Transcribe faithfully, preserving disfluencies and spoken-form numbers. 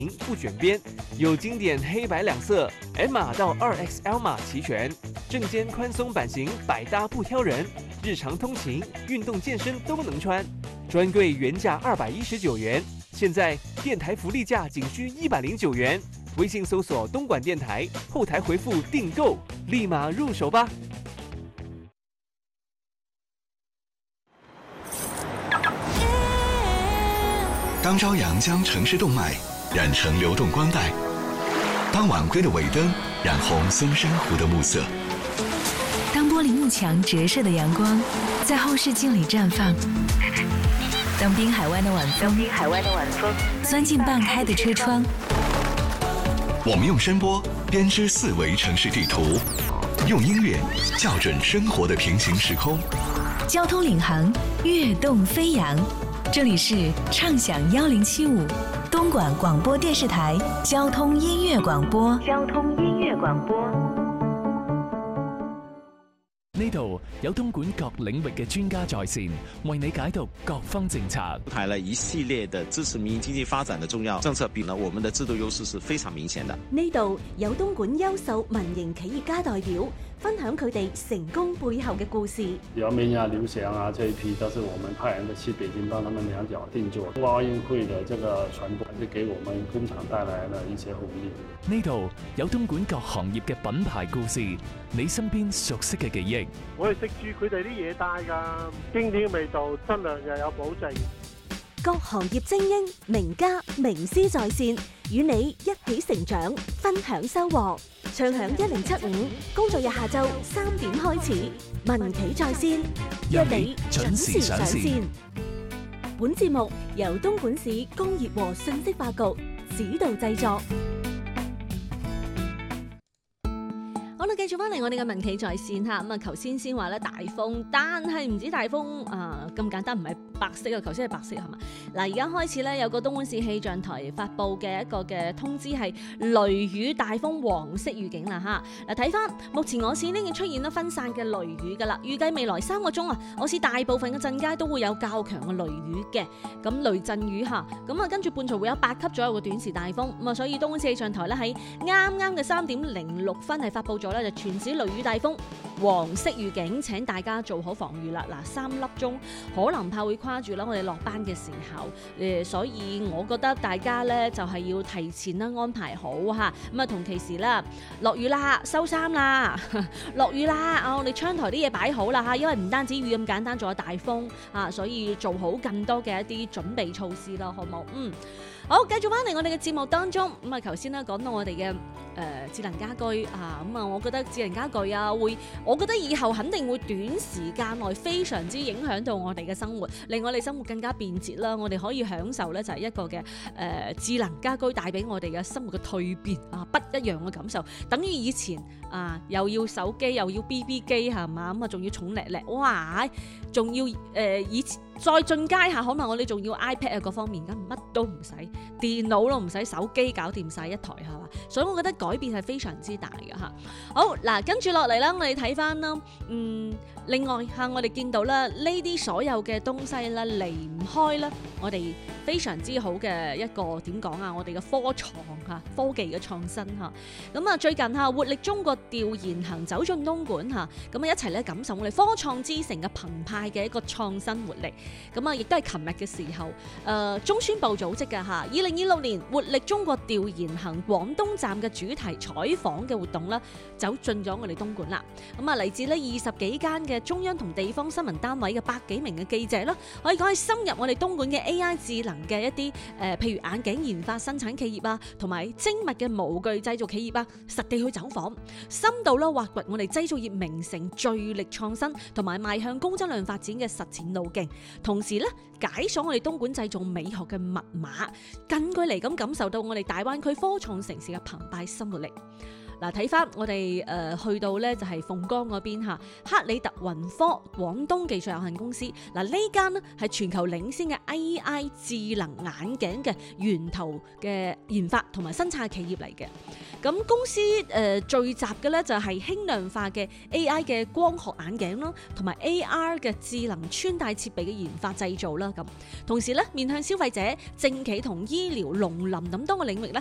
不卷边，有经典黑白两色 M 码到 二 X L 码齐全，正肩宽松版型百搭不挑人，日常通勤、运动健身都能穿。专柜原价二百一十九元，现在电台福利价仅需一百零九元。微信搜索东莞电台，后台回复订购，立马入手吧。 当朝阳将城市动脉染成流动光带，当晚归的尾灯染红松山湖的暮色， 当玻璃幕墙折射的阳光在后视镜里绽放，当滨海湾的晚风，滨海湾的晚风钻进半开的车窗， 我们用声波编织四维城市地图，用音乐校准生活的平行时空。 交通领航，跃动飞扬。这里是畅享幺零七五东莞广播電視台交通音樂廣播。交通音樂廣播。 呢度有東莞各領域嘅專家在線，為你解讀各方政策。 排了一系列的支持民營經濟發展的重要政策，比呢我們的制度優勢是非常明顯的。 呢度有東莞優秀民營企業家代表，分享佢哋成功背後嘅故事。 姚明啊、劉翔啊這一批都是我們派人的去北京幫他們兩腳定做。冬奧運會的這個傳播，還是給我們工廠帶來了一些紅利。 呢度有東莞各行業嘅品牌故事，你身邊熟悉嘅記憶。 我係食住佢哋啲嘢帶㗎，經典味道，質量又有保證。 各行業精英、名家、名師在線，與你一起成長，分享收穫。暢享一零七五，工作日下晝三點開始，民企在線，約你準時上線。本節目由東莞市工業和信息化局指導製作。好啦，繼續翻嚟我哋嘅民企在線嚇，咁啊頭先先話咧大風，但係唔止大風啊咁簡單，唔係白色啊，頭先係白色係嘛？嗱，而家開始咧有個東莞市氣象台發布嘅一個嘅通知係雷雨大風黃色預警啦嚇。嗱，睇翻目前我市呢已經出現咗分散嘅雷雨㗎啦，預計未來三個鐘啊，我市大部分嘅鎮街都會有較強嘅雷雨嘅，咁雷陣雨嚇，咁啊跟住伴隨會有八級左右嘅短時大風，咁啊所以東莞市氣象台咧喺啱啱嘅三點零六分係發布咗咧就全市雷雨大風黃色預警，請大家做好防禦啦。嗱，三粒鐘可能怕會跨住啦，我哋落班嘅時候，誒，所以我覺得大家咧就係要提前啦安排好嚇，咁啊同其時啦，落雨啦，收衫啦，落雨啦，啊我哋窗台啲嘢擺好啦嚇，因為唔單止雨咁簡單，仲有大風啊，所以做好更多嘅一啲準備措施啦，好冇？嗯。好，繼續翻嚟我哋嘅節目當中，咁啊頭先咧講到我哋嘅誒智能家居啊，咁啊我覺得智能家居啊會，我覺得以後肯定會短時間內非常之影響到我哋嘅生活，令我哋生活更加便捷啦。我哋可以享受咧就係一個嘅誒、呃、智能家居帶俾我哋嘅生活嘅蛻變啊，不一樣嘅感受。等於以前啊又要手機又要 B B 機係嘛，咁啊仲要重叻叻，哇！仲要誒、呃、以前再進階下，可能我哋仲要 iPad 啊各方面，咁乜都唔使，電腦都唔使，手機搞掂晒一台係嘛，所以我覺得改變係非常之大嘅嚇。好嗱，跟住落嚟啦，我哋睇翻啦，嗯，另外嚇我哋見到啦，呢啲所有嘅東西啦，離唔開啦，我哋非常之好嘅一個點講啊，我哋嘅科創嚇科技嘅創新嚇。咁啊最近嚇活力中國調研行走進東莞嚇，咁啊一齊咧感受我哋科創之城嘅澎湃嘅一個創新活力。咁啊亦都係琴日嘅時候，誒、呃、中宣部組織嘅嚇，二零二六年活力中國調研行廣東站嘅主題採訪嘅活動啦，走進咗我哋東莞啦。咁啊嚟自呢二十幾間嘅中央同地方新聞單位嘅百幾名嘅記者啦，可以講係深入我哋東莞嘅 A I 智能嘅一啲誒、呃，譬如眼鏡研發生產企業啊，同埋精密嘅模具製造企業啊，實地去走訪，深度啦挖掘我哋製造業名城聚力創新同埋邁向高質量發展嘅實踐路徑，同時咧解鎖我哋東莞製造美學嘅密碼，近距離咁感受到我哋大灣區科創城市嘅澎湃生活力。嗱，睇翻我哋誒、呃、去到咧就係鳳崗嗰邊嚇，克里特雲科廣東技術有限公司。嗱，呢間咧係全球領先嘅 A I 智能眼鏡嘅源頭嘅研發同埋生產企業嚟嘅。 咁公司誒、呃、聚集嘅咧就係輕量化嘅 A I 嘅光學眼鏡啦，同埋 A R 嘅智能穿戴設備嘅研發製造啦。咁同時咧，面向消費者、政企同醫療、農林等多個領域咧，